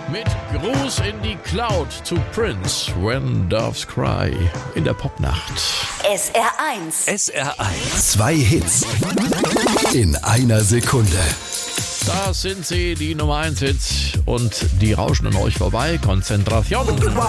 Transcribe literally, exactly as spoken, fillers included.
Mit Gruß in die Cloud zu Prince, When Doves Cry, in der Popnacht. S R eins. S R eins. Zwei Hits in einer Sekunde. Das sind sie, die Nummer eins Hits, und die rauschen an euch vorbei. Konzentration.